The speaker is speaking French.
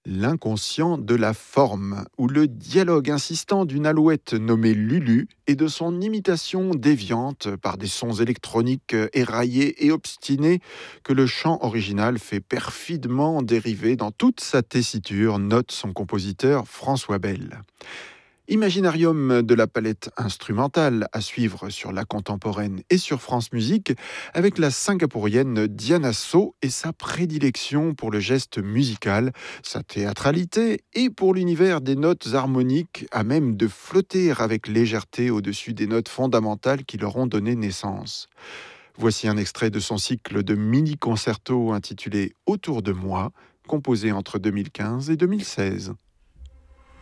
L'inconscient de la forme, ou le dialogue insistant d'une alouette nommée Lulu et de son imitation déviante par des sons électroniques éraillés et obstinés que le chant original fait perfidement dériver dans toute sa tessiture, note son compositeur François Bell. Imaginarium de la palette instrumentale à suivre sur la contemporaine et sur France Musique avec la singapourienne Diana So et sa prédilection pour le geste musical, sa théâtralité et pour l'univers des notes harmoniques à même de flotter avec légèreté au-dessus des notes fondamentales qui leur ont donné naissance. Voici un extrait de son cycle de mini-concertos intitulé Autour de moi, composé entre 2015 et 2016.